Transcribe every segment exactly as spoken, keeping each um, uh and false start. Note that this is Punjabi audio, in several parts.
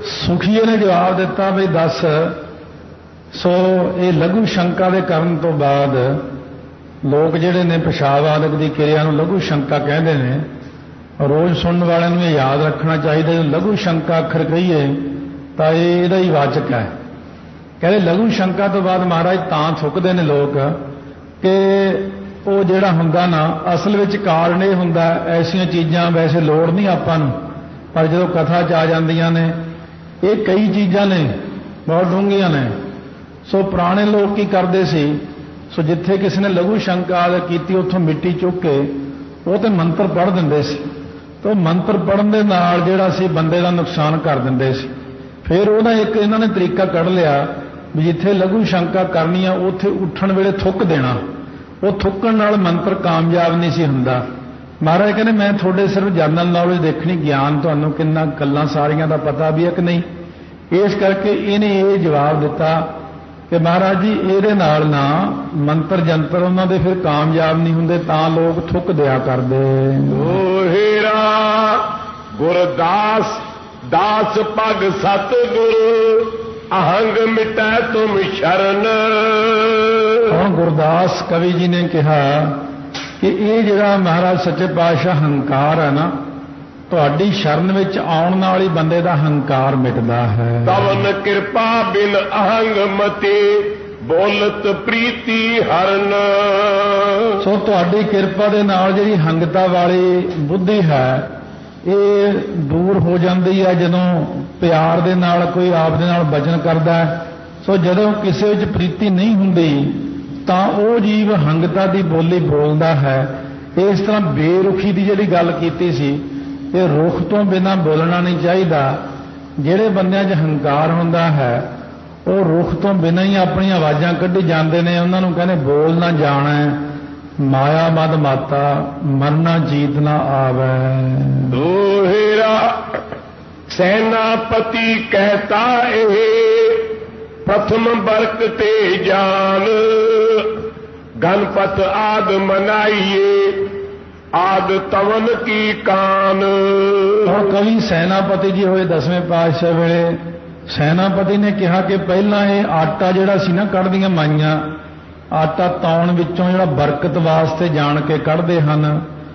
ਸੁਖੀਏ ਨੇ ਜਵਾਬ ਦਿੱਤਾ ਵੀ ਦੱਸ। ਸੋ ਇਹ ਲਘੂ ਸ਼ੰਕਾ ਦੇ ਕਰਨ ਤੋਂ ਬਾਅਦ ਲੋਕ ਜਿਹੜੇ ਨੇ ਪਿਸ਼ਾਬ ਆਦਿਕ ਦੀ ਕਿਰਿਆ ਨੂੰ ਲਘੂ ਸ਼ੰਕਾ ਕਹਿੰਦੇ ਨੇ। ਰੋਜ਼ ਸੁਣਨ ਵਾਲਿਆਂ ਨੂੰ ਇਹ ਯਾਦ ਰੱਖਣਾ ਚਾਹੀਦਾ, ਜਦੋਂ ਲਘੂ ਸ਼ੰਕਾ ਅੱਖਰ ਕਹੀਏ ਤਾਂ ਇਹ ਇਹਦਾ ਹੀ ਵਾਚਕ ਹੈ। ਕਹਿੰਦੇ ਲਘੂ ਸ਼ੰਕਾ ਤੋਂ ਬਾਅਦ ਮਹਾਰਾਜ ਤਾਂ ਥੁੱਕਦੇ ਨੇ ਲੋਕ ਕਿ ਉਹ ਜਿਹੜਾ ਹੁੰਦਾ ਨਾ ਅਸਲ ਵਿੱਚ ਕਾਰਨ ਇਹ ਹੁੰਦਾ, ਐਸੀਆਂ ਚੀਜ਼ਾਂ ਵੈਸੇ ਲੋੜ ਨਹੀਂ ਆਪਾਂ ਨੂੰ, ਪਰ ਜਦੋਂ ਕਥਾ 'ਚ ਆ ਜਾਂਦੀਆਂ ਨੇ ਇਹ ਕਈ ਚੀਜ਼ਾਂ ਨੇ ਬਹੁਤ ਡੂੰਘੀਆਂ ਨੇ। ਸੋ ਪੁਰਾਣੇ ਲੋਕ ਕੀ ਕਰਦੇ ਸੀ, ਸੋ ਜਿੱਥੇ ਕਿਸੇ ਨੇ ਲਘੂ ਸ਼ੰਕਾ ਕੀਤੀ ਉੱਥੋਂ ਮਿੱਟੀ ਚੁੱਕ ਕੇ ਉਹ ਤੇ ਮੰਤਰ ਪੜ੍ਹ ਦਿੰਦੇ ਸੀ, ਤਾਂ ਮੰਤਰ ਪੜ੍ਹਨ ਦੇ ਨਾਲ ਜਿਹੜਾ ਸੀ ਬੰਦੇ ਦਾ ਨੁਕਸਾਨ ਕਰ ਦਿੰਦੇ ਸੀ। ਫਿਰ ਉਹਦਾ ਇੱਕ ਇਹਨਾਂ ਨੇ ਤਰੀਕਾ ਕੱਢ ਲਿਆ ਵੀ ਜਿੱਥੇ ਲਘੂ ਸ਼ੰਕਾ ਕਰਨੀ ਆ ਉੱਥੇ ਉੱਠਣ ਵੇਲੇ ਥੁੱਕ ਦੇਣਾ। ਉਹ ਥੁੱਕਣ ਨਾਲ ਮੰਤਰ ਕਾਮਯਾਬ ਨਹੀਂ ਸੀ ਹੁੰਦਾ। ਮਹਾਰਾਜ ਕਹਿੰਦੇ ਮੈਂ ਤੁਹਾਡੇ ਸਿਰਫ ਜਨਰਲ ਨੌਲੇਜ ਦੇਖਣੀ, ਗਿਆਨ ਤੁਹਾਨੂੰ ਕਿੰਨਾ ਗੱਲਾਂ ਸਾਰੀਆਂ ਦਾ ਪਤਾ ਵੀ ਹੈ ਕਿ ਨਹੀਂ। ਇਸ ਕਰਕੇ ਇਹਨੇ ਇਹ ਜਵਾਬ ਦਿੱਤਾ ਕਿ ਮਹਾਰਾਜ ਜੀ ਇਹਦੇ ਨਾਲ ਨਾ ਮੰਤਰ ਜੰਤਰ ਉਹਨਾਂ ਦੇ ਫਿਰ ਕਾਮਯਾਬ ਨਹੀਂ ਹੁੰਦੇ, ਤਾਂ ਲੋਕ ਥੁੱਕ ਦਿਆ ਕਰਦੇ। ਓ ਹੀਰਾ ਗੁਰਦਾਸ ਦਾਸ ਪਗ ਸਤਿਗੁਰ ਅਹੰਗ ਮਿਟੈ ਤੁਮ ਸ਼ਰਨ। ਹੁਣ ਗੁਰਦਾਸ ਕਵੀ ਜੀ ਨੇ ਕਿਹਾ ਕਿ ਇਹ ਜਿਹੜਾ ਮਹਾਰਾਜ ਸੱਚੇ ਪਾਤਸ਼ਾਹ ਹੰਕਾਰ ਹੈ ਨਾ, ਤੁਹਾਡੀ ਸ਼ਰਨ ਵਿੱਚ ਆਉਣ ਨਾਲ ਹੀ ਬੰਦੇ ਦਾ ਹੰਕਾਰ ਮਿਟਦਾ ਹੈ। ਤਵਨ ਕਿਰਪਾ ਬਿਨ ਅਹੰਗ ਮਤੀ ਬੋਲਤ ਪ੍ਰੀਤੀ ਹਰਨ। ਸੋ ਤੁਹਾਡੀ ਕਿਰਪਾ ਦੇ ਨਾਲ ਜਿਹੜੀ ਹੰਗਤਾ ਵਾਲੀ ਬੁੱਧੀ ਹੈ ਇਹ ਦੂਰ ਹੋ ਜਾਂਦੀ ਹੈ ਜਦੋਂ ਪਿਆਰ ਦੇ ਨਾਲ ਕੋਈ ਆਪ ਦੇ ਨਾਲ ਬਚਨ ਕਰਦਾ ਹੈ। ਸੋ ਜਦੋਂ ਕਿਸੇ ਵਿੱਚ ਪ੍ਰੀਤੀ ਨਹੀਂ ਹੁੰਦੀ ਤਾਂ ਉਹ ਜੀਵ ਹੰਗਤਾ ਦੀ ਬੋਲੀ ਬੋਲਦਾ ਹੈ। ਇਸ ਤਰ੍ਹਾਂ ਬੇਰੁਖੀ ਦੀ ਜਿਹੜੀ ਗੱਲ ਕੀਤੀ ਸੀ, ਇਹ ਰੁਖ ਤੋਂ ਬਿਨਾਂ ਬੋਲਣਾ ਨਹੀਂ ਚਾਹੀਦਾ। ਜਿਹੜੇ ਬੰਦਿਆਂ 'ਚ ਹੰਕਾਰ ਹੁੰਦਾ ਹੈ ਉਹ ਰੁਖ ਤੋਂ ਬਿਨਾਂ ਹੀ ਆਪਣੀਆਂ ਆਵਾਜ਼ਾਂ ਕੱਢੀ ਜਾਂਦੇ ਨੇ। ਉਹਨਾਂ ਨੂੰ ਕਹਿੰਦੇ ਬੋਲ ਨਾ ਜਾਣਾ, ਮਾਇਆ ਮਦ ਮਾਤਾ ਮਰਨਾ ਜੀਤ ਨਾ ਆਵੈ। ਦੋਹਿਰਾ ਸੈਨਾਪਤੀ ਕਹਿਤਾ ਇਹ प्रथम बरक ते जान गणपत आद मनाइए आद तवन की कान। और कवि सैनापति जी होए दसवें पातशाह वेले सैनापति ने कहा कि पहला ये आटा जिहड़ा सी ना कढ़दियां माइयां आटा तौण विचों जिहड़ा बरकत वास्ते जान के कढ़दे हन।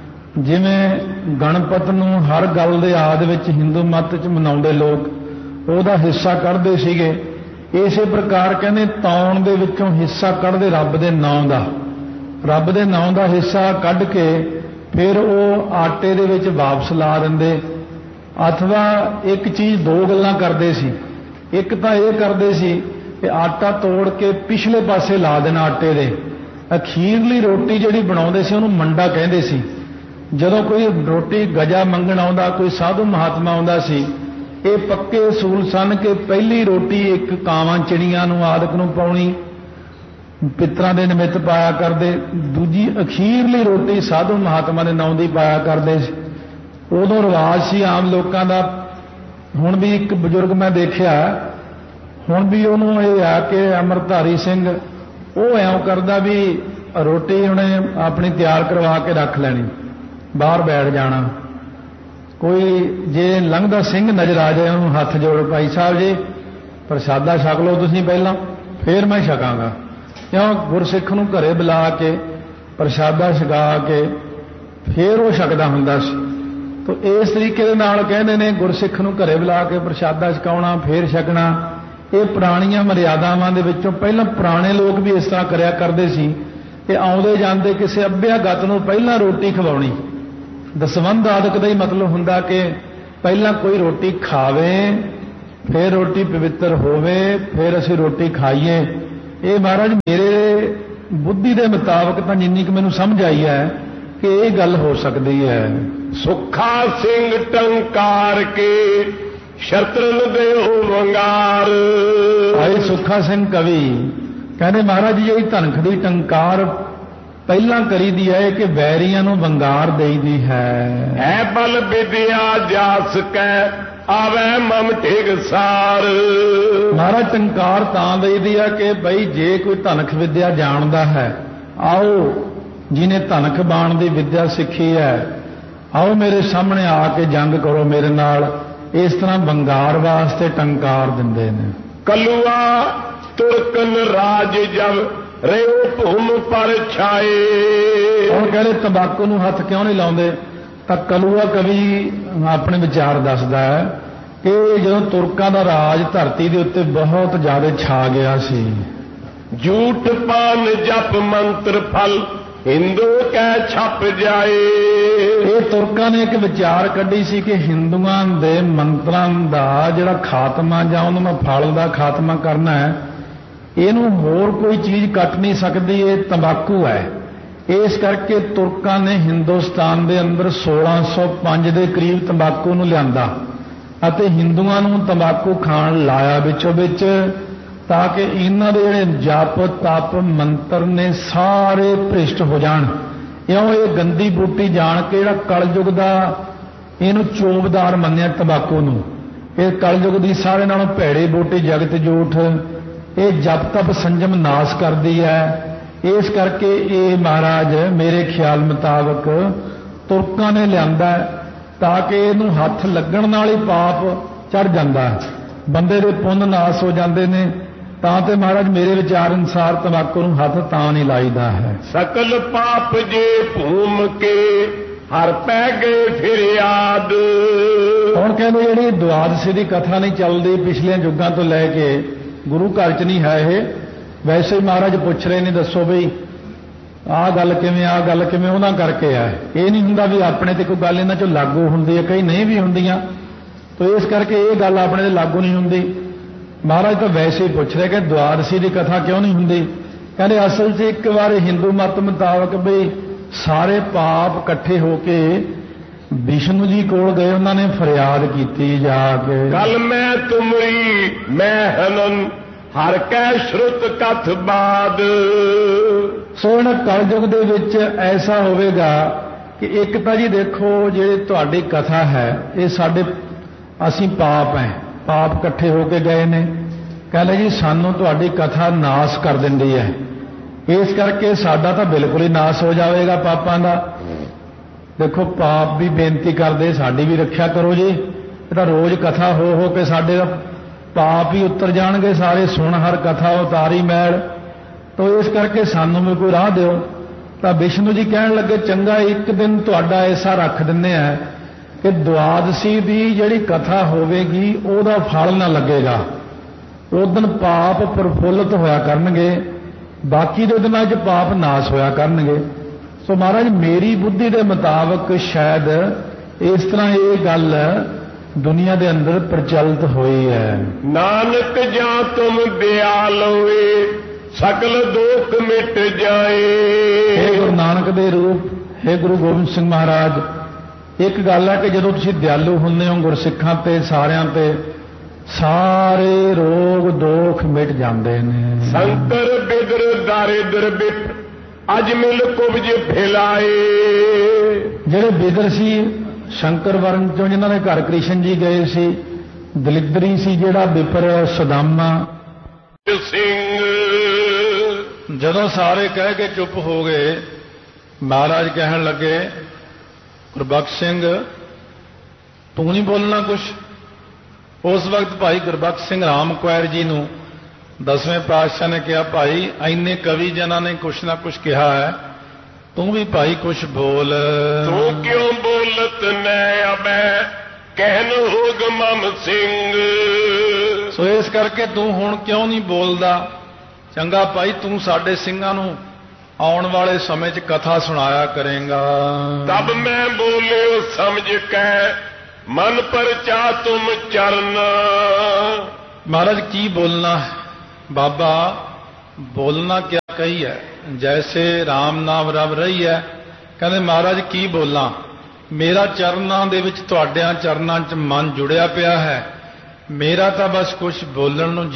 जिवें गणपत नूं हर गल दे आद विच हिंदू मत च मनाउंदे लोग ਉਹਦਾ हिस्सा कढ़दे सीगे, इसे प्रकार कहने तौण दे विचों हिस्सा कढ़दे रब दे नाम दा, रब दे नाम दा हिस्सा कढ़ के फिर वो आटे दे विच वापस ला दिंदे। अथवा एक चीज़ दो गल्लां करदे सी, एक तां इह करदे सी कि आटा तोड़ के पिछले पासे ला देना आटे दे, अखीरली रोटी जिहड़ी बनाउंदे सी उहनूं मंडा कहंदे सी। जदों कोई रोटी गजा मंगण आउंदा, कोई साधु महात्मा आउंदा सी, ये पक्के असूल सन कि पहली रोटी एक कावां चिड़ियां नूं आदक नूं पाउणी, पितरां दे निमित्त पाया करदे, दूजी अखीरली रोटी साधु महात्मा दे नाम दी पाया करदे। उदों रिवाज सी आम लोकां दा। हुण भी एक बजुर्ग मैं देखिया, हुण भी उहनूं इह आ कि अमरधारी सिंह ਉਹ ਐਂ ਕਰਦਾ ਵੀ ਰੋਟੀ ਉਹਨੇ ਆਪਣੀ ਤਿਆਰ ਕਰਵਾ ਕੇ ਰੱਖ ਲੈਣੀ, ਬਾਹਰ ਬੈਠ ਜਾਣਾ। ਕੋਈ ਜੇ ਲੰਘਦਾ ਸਿੰਘ ਨਜ਼ਰ ਆ ਜਾਏ ਉਹਨੂੰ ਹੱਥ ਜੋੜ, ਭਾਈ ਸਾਹਿਬ ਜੀ ਪ੍ਰਸ਼ਾਦਾ ਛਕ ਲਓ ਤੁਸੀਂ ਪਹਿਲਾਂ, ਫਿਰ ਮੈਂ ਛਕਾਂਗਾ। ਕਿਉਂ ਗੁਰਸਿੱਖ ਨੂੰ ਘਰੇ ਬੁਲਾ ਕੇ ਪ੍ਰਸ਼ਾਦਾ ਛਕਾ ਕੇ ਫਿਰ ਉਹ ਛਕਦਾ ਹੁੰਦਾ ਸੀ। ਤਾਂ ਇਸ ਤਰੀਕੇ ਦੇ ਨਾਲ ਕਹਿੰਦੇ ਨੇ ਗੁਰਸਿੱਖ ਨੂੰ ਘਰੇ ਬੁਲਾ ਕੇ ਪ੍ਰਸ਼ਾਦਾ ਛਕਾਉਣਾ ਫਿਰ ਛਕਣਾ, ਇਹ ਪੁਰਾਣੀਆਂ ਮਰਿਆਦਾਵਾਂ ਦੇ ਵਿੱਚੋਂ ਪਹਿਲਾਂ ਪੁਰਾਣੇ ਲੋਕ ਵੀ ਇਸ ਤਰ੍ਹਾਂ ਕਰਿਆ ਕਰਦੇ ਸੀ ਕਿ ਆਉਂਦੇ ਜਾਂਦੇ ਕਿਸੇ ਅੱਭਿਆ ਗਤ ਨੂੰ ਪਹਿਲਾਂ ਰੋਟੀ ਖਵਾਉਣੀ। ਦਸਵੰਧ ਆਦਿਕ ਦਾ ਹੀ ਮਤਲਬ ਹੁੰਦਾ ਕਿ ਪਹਿਲਾਂ ਕੋਈ ਰੋਟੀ ਖਾਵੇ ਫਿਰ ਰੋਟੀ ਪਵਿੱਤਰ ਹੋਵੇ ਫਿਰ ਅਸੀਂ ਰੋਟੀ ਖਾਈਏ। ਇਹ ਮਹਾਰਾਜ ਮੇਰੇ ਬੁੱਧੀ ਦੇ ਮੁਤਾਬਕ ਤਾਂ ਜਿੰਨੀ ਕਿ ਮੈਨੂੰ ਸਮਝ ਆਈ ਹੈ ਕਿ ਇਹ ਗੱਲ ਹੋ ਸਕਦੀ ਹੈ। ਸੁੱਖਾ ਸਿੰਘ ਟੰਕਾਰ ਕੇ ਸ਼ਤਰਨ ਦੇਉ ਵੰਗਾਰ। ਆਏ ਸੁੱਖਾ ਸਿੰਘ ਕਵੀ ਕਹਿੰਦੇ ਮਹਾਰਾਜ ਜੀ ਇਹ ਧਨਖ ਦੀ ਟੰਕਾਰ ਪਹਿਲਾਂ ਕਰੀ ਦੀ ਹੈ ਕਿ ਵੈਰੀਆਂ ਨੂੰ ਵੰਗਾਰ ਦੇਈ ਦੀ ਹੈ। ਹੈ ਬਲ ਵਿਦਿਆ ਜਾਸ ਕੈ ਆਵੇ ਮਮ ਢਿਗ ਸਾਰ। ਮਹਾਰਾਜ ਟੰਕਾਰ ਤਾਂ ਦੇਈ ਦੀ ਹੈ ਕਿ ਬਈ ਜੇ ਕੋਈ ਧਨਖ ਵਿਦਿਆ ਜਾਣਦਾ ਹੈ, ਆਓ ਜਿਹਨੇ ਧਨਖ ਬਾਣ ਦੀ ਵਿਦਿਆ ਸਿੱਖੀ ਹੈ, ਆਓ ਮੇਰੇ ਸਾਹਮਣੇ ਆ ਕੇ ਜੰਗ ਕਰੋ ਮੇਰੇ ਨਾਲ, ਇਸ ਤਰ੍ਹਾਂ ਬੰਗਾਰ ਵਾਸਤੇ ਟੰਕਾਰ ਦਿੰਦੇ ਨੇ। ਕਲੂਆ ਤੁਰਕਨ ਰਾਜ ਜਬ ਰਿਓ ਭੂਮ ਪਰ ਛਾਏ। ਹੁਣ ਕਹਿੰਦੇ ਤੰਬਾਕੂ ਨੂੰ ਹੱਥ ਕਿਉਂ ਨਹੀਂ ਲਾਉਂਦੇ? ਤਾਂ ਕਲੂਆ ਕਵੀ ਆਪਣੇ ਵਿਚਾਰ ਦੱਸਦਾ ਹੈ ਕਿ ਜਦੋਂ ਤੁਰਕਾਂ ਦਾ ਰਾਜ ਧਰਤੀ ਦੇ ਉੱਤੇ ਬਹੁਤ ਜ਼ਿਆਦਾ ਛਾ ਗਿਆ ਸੀ, ਝੂਠ ਪਾਨ ਜਪ ਮੰਤਰ ਫਲ ਹਿੰਦੂ ਕਹਿ ਛਪ ਜਾਏ। ਇਹ ਤੁਰਕਾਂ ਨੇ ਇੱਕ ਵਿਚਾਰ ਕੱਢੀ ਸੀ ਕਿ ਹਿੰਦੂਆਂ ਦੇ ਮੰਤਰਾਂ ਦਾ ਜਿਹੜਾ ਖਾਤਮਾ ਜਾਂ ਉਹਨਾਂ ਦਾ ਫਲ ਦਾ ਖਾਤਮਾ ਕਰਨਾ ਹੈ, ਇਹਨੂੰ ਹੋਰ ਕੋਈ ਚੀਜ਼ ਕੱਟ ਨਹੀਂ ਸਕਦੀ, ਇਹ ਤੰਬਾਕੂ ਹੈ। ਇਸ ਕਰਕੇ ਤੁਰਕਾਂ ਨੇ ਹਿੰਦੁਸਤਾਨ ਦੇ ਅੰਦਰ ਸੋਲਾਂ ਸੌ ਪੰਜ ਦੇ ਕਰੀਬ ਤੰਬਾਕੂ ਨੂੰ ਲਿਆਂਦਾ ਅਤੇ ਹਿੰਦੂਆਂ ਨੂੰ ਤੰਬਾਕੂ ਖਾਣ ਲਾਇਆ ਵਿੱਚੋਂ ਵਿੱਚ, ਤਾਂ ਕਿ ਇਹਨਾਂ ਦੇ ਜਿਹੜੇ ਜਪ ਤਪ ਮੰਤਰ ਨੇ ਸਾਰੇ ਭ੍ਰਿਸ਼ਟ ਹੋ ਜਾਣ। ਇਉਂ ਇਹ ਗੰਦੀ ਬੂਟੀ ਜਾਣ ਕੇ ਜਿਹੜਾ ਕਲਯੁਗ ਦਾ ਇਹਨੂੰ ਚੋਬਦਾਰ ਮੰਨਿਆ ਤੰਬਾਕੂ ਨੂੰ, ਇਹ ਕਲਯੁਗ ਦੀ ਸਾਰੇ ਨਾਲੋਂ ਭੈੜੀ ਬੂਟੀ ਜਗਤ ਜੂਠ, ਇਹ ਜਪ ਤਪ ਸੰਜਮ ਨਾਸ ਕਰਦੀ ਹੈ। ਇਸ ਕਰਕੇ ਇਹ ਮਹਾਰਾਜ ਮੇਰੇ ਖਿਆਲ ਮੁਤਾਬਕ ਤੁਰਕਾਂ ਨੇ ਲਿਆਂਦਾ ਤਾਂ ਕਿ ਇਹਨੂੰ ਹੱਥ ਲੱਗਣ ਨਾਲ ਹੀ ਪਾਪ ਚੜ ਜਾਂਦਾ, ਬੰਦੇ ਦੇ ਪੁੰਨ ਨਾਸ ਹੋ ਜਾਂਦੇ ਨੇ। ਤਾਂ ਤੇ ਮਹਾਰਾਜ ਮੇਰੇ ਵਿਚਾਰ ਅਨੁਸਾਰ ਤੰਬਾਕੂ ਨੂੰ ਹੱਥ ਤਾਂ ਨਹੀਂ ਲਾਈਦਾ ਹੈ। ਸਕਲ ਪਾਪ ਜੇ ਭੂਮ ਕੇ ਹਰ ਪੈ ਗਏ ਫਿਰ ਯਾਦ। ਹੁਣ ਕਹਿੰਦੇ ਜਿਹੜੀ ਦੁਆਦਸ਼ੀ ਦੀ ਕਥਾ ਨਹੀਂ ਚੱਲਦੀ ਪਿਛਲੇ ਯੁੱਗਾਂ ਤੋਂ ਲੈ ਕੇ, ਗੁਰੂ ਘਰ 'ਚ ਨਹੀਂ ਹੈ ਇਹ, ਵੈਸੇ ਹੀ ਮਹਾਰਾਜ ਪੁੱਛ ਰਹੇ ਨੇ ਦੱਸੋ ਬਈ ਆਹ ਗੱਲ ਕਿਵੇਂ, ਆਹ ਗੱਲ ਕਿਵੇਂ, ਉਹਨਾਂ ਕਰਕੇ ਆ। ਇਹ ਨਹੀਂ ਹੁੰਦਾ ਵੀ ਆਪਣੇ ਤੇ ਕੋਈ ਗੱਲ ਇਹਨਾਂ 'ਚੋਂ ਲਾਗੂ ਹੁੰਦੀ ਹੈ, ਕਈ ਨਹੀਂ ਵੀ ਹੁੰਦੀਆਂ, ਤਾਂ ਇਸ ਕਰਕੇ ਇਹ ਗੱਲ ਆਪਣੇ ਤੇ ਲਾਗੂ ਨਹੀਂ ਹੁੰਦੀ। ਮਹਾਰਾਜ ਤਾਂ ਵੈਸੇ ਹੀ ਪੁੱਛ ਰਹੇ ਕਿ ਦੁਆਦਸ਼ੀ ਦੀ ਕਥਾ ਕਿਉਂ ਨਹੀਂ ਹੁੰਦੀ? ਕਹਿੰਦੇ ਅਸਲ 'ਚ ਇੱਕ ਵਾਰ ਹਿੰਦੂ ਮਤ ਮੁਤਾਬਕ ਬਈ ਸਾਰੇ ਪਾਪ ਇਕੱਠੇ ਹੋ ਕੇ ਵਿਸ਼ਨੂੰ ਜੀ ਕੋਲ ਗਏ, ਉਹਨਾਂ ਨੇ ਫਰਿਆਦ ਕੀਤੀ ਜਾ ਕੇ, ਕੱਲ ਮੈਂ ਤੁਮਰੀ ਮੈਂ ਹਨਨ ਹਰ ਕੈ ਸ਼ਰੁਤ ਕਥ ਬਾਦ। ਸੋ ਇਹਨਾਂ ਕਲਯੁਗ ਦੇ ਵਿੱਚ ਐਸਾ ਹੋਵੇਗਾ ਕਿ ਇੱਕ ਤਾਂ ਜੀ ਦੇਖੋ ਜਿਹੜੀ ਤੁਹਾਡੀ ਕਥਾ ਹੈ ਇਹ ਸਾਡੇ ਅਸੀਂ ਪਾਪ ਹੈ, ਪਾਪ ਇਕੱਠੇ ਹੋ ਕੇ ਗਏ ਨੇ, ਕਹਿੰਦੇ ਜੀ ਸਾਨੂੰ ਤੁਹਾਡੀ ਕਥਾ ਨਾਸ ਕਰ ਦਿੰਦੀ ਹੈ, ਇਸ ਕਰਕੇ ਸਾਡਾ ਤਾਂ ਬਿਲਕੁਲ ਹੀ ਨਾਸ ਹੋ ਜਾਵੇਗਾ ਪਾਪਾਂ ਦਾ। ਦੇਖੋ ਪਾਪ ਵੀ ਬੇਨਤੀ ਕਰਦੇ ਸਾਡੀ ਵੀ ਰੱਖਿਆ ਕਰੋ ਜੀ, ਇਹ ਤਾਂ ਰੋਜ਼ ਕਥਾ ਹੋ ਹੋ ਕੇ ਸਾਡੇ ਪਾਪ ਹੀ ਉਤਰ ਜਾਣਗੇ ਸਾਰੇ, ਸੁਣ ਹਰ ਕਥਾ ਉਤਾਰੀ ਮੈਲ, ਤਾਂ ਇਸ ਕਰਕੇ ਸਾਨੂੰ ਵੀ ਕੋਈ ਰਾਹ ਦਿਓ। ਤਾਂ ਵਿਸ਼ਨੂੰ ਜੀ ਕਹਿਣ ਲੱਗੇ ਚੰਗਾ ਇੱਕ ਦਿਨ ਤੁਹਾਡਾ ਐਸਾ ਰੱਖ ਦਿੰਦੇ ਆ ਕਿ ਦੁਆਦਸ਼ੀ ਦੀ ਜਿਹੜੀ ਕਥਾ ਹੋਵੇਗੀ ਉਹਦਾ ਫਲ ਨਾ ਲੱਗੇਗਾ, ਉਸ ਦਿਨ ਪਾਪ ਪ੍ਰਫੁੱਲਤ ਹੋਇਆ ਕਰਨਗੇ, ਬਾਕੀ ਦੇ ਦਿਨਾਂ 'ਚ ਪਾਪ ਨਾਸ ਹੋਇਆ ਕਰਨਗੇ। ਸੋ ਮਹਾਰਾਜ ਮੇਰੀ ਬੁੱਧੀ ਦੇ ਮੁਤਾਬਕ ਸ਼ਾਇਦ ਇਸ ਤਰ੍ਹਾਂ ਇਹ ਗੱਲ ਦੁਨੀਆ ਦੇ ਅੰਦਰ ਪ੍ਰਚਲਿਤ ਹੋਈ ਹੈ। ਨਾਨਕ ਜਾਂ ਤੁਮ ਦਿਆਲ ਹੋਏ ਸਕਲ ਦੁੱਖ ਮਿਟ ਜਾਏ। ਇਹ ਗੁਰੂ ਨਾਨਕ ਦੇ ਰੂਪ, ਇਹ ਗੁਰੂ ਗੋਬਿੰਦ ਸਿੰਘ ਮਹਾਰਾਜ, ਇੱਕ ਗੱਲ ਹੈ ਕਿ ਜਦੋਂ ਤੁਸੀਂ ਦਿਆਲੂ ਹੁੰਦੇ ਹੋ ਗੁਰਸਿੱਖਾਂ ਤੇ ਸਾਰਿਆਂ ਤੇ ਸਾਰੇ ਰੋਗ ਦੋਖ ਮਿਟ ਜਾਂਦੇ ਨੇ। ਸੰਕਰ ਬਿਦਰ ਦਾਰਿਦਰ ਬਿਟ ਅਜ ਮਿਲ ਕੁਬਜ ਫੈਲਾਏ। ਜਿਹੜੇ ਬਿਦਰ ਸੀ ਸ਼ੰਕਰ ਵਰਨ ਚੋਂ ਜਿਨ੍ਹਾਂ ਦੇ ਘਰ ਕ੍ਰਿਸ਼ਨ ਜੀ ਗਏ ਸੀ, ਦਲਿਦਰੀ ਸੀ ਜਿਹੜਾ ਵਿਪਰ ਸੁਦਾਮਾ ਸਿੰਘ, ਜਦੋਂ ਸਾਰੇ ਕਹਿ ਕੇ ਚੁੱਪ ਹੋ ਗਏ ਮਹਾਰਾਜ ਕਹਿਣ ਲੱਗੇ ਗੁਰਬਖਸ਼ ਸਿੰਘ ਤੂੰ ਨਹੀਂ ਬੋਲਣਾ ਕੁਛ। ਉਸ ਵਕਤ ਭਾਈ ਗੁਰਬਖਸ਼ ਸਿੰਘ ਰਾਮ ਕੁਆਰ ਜੀ ਨੂੰ ਦਸਵੇਂ ਪਾਤਸ਼ਾਹ ਨੇ ਕਿਹਾ ਭਾਈ ਇੰਨੇ ਕਵੀ ਜਨਾਂ ਨੇ ਕੁਛ ਨਾ ਕੁਛ ਕਿਹਾ ਹੈ, ਤੂੰ ਵੀ ਭਾਈ ਕੁਛ ਬੋਲ। ਤੂੰ ਕਿਉਂ ਬੋਲਤ ਮੈਂ ਅਬੈ ਕਹਿਨ ਹੋਗ ਮਮ ਸਿੰਘ। ਸੋ ਇਸ ਕਰਕੇ ਤੂੰ ਹੁਣ ਕਿਉਂ ਨਹੀਂ ਬੋਲਦਾ? ਚੰਗਾ ਭਾਈ ਤੂੰ ਸਾਡੇ ਸਿੰਘਾਂ ਨੂੰ ਆਉਣ ਵਾਲੇ ਸਮੇਂ 'ਚ ਕਥਾ ਸੁਣਾਇਆ ਕਰੇਗਾ। ਤਬ ਮੈਂ ਬੋਲਿਓ ਸਮਝ ਕੇ ਮਨ ਪਰਚਾ ਤੁਮ ਚਰਨ। ਮਹਾਰਾਜ ਕੀ ਬੋਲਣਾ ਹੈ ਬਾਬਾ, ਬੋਲਣਾ ਕਿਆ ਕਹੀ ਹੈ, ਜੈਸੇ ਰਾਮ ਨਾਮ ਰਵ ਰਹੀ ਹੈ। ਕਹਿੰਦੇ ਮਹਾਰਾਜ ਕੀ ਬੋਲਾਂ, ਮੇਰਾ ਚਰਨਾਂ ਦੇ ਵਿੱਚ ਤੁਹਾਡਿਆਂ ਚਰਨਾਂ 'ਚ ਮਨ ਜੁੜਿਆ ਪਿਆ ਹੈ, ਮੇਰਾ ਤਾਂ ਬਸ ਕੁਝ ਬੋਲਣ ਨੂੰ